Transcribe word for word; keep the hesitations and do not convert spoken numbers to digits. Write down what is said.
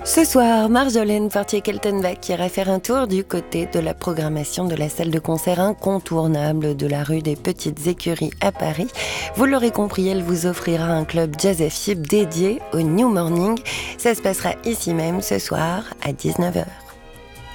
Ce soir, Marjolaine Fortier-Keltenbach ira faire un tour du côté de la programmation de la salle de concert incontournable de la rue des Petites Écuries à Paris. Vous l'aurez compris, elle vous offrira un club jazz F I B dédié au New Morning. Ça se passera ici même ce soir à dix-neuf heures.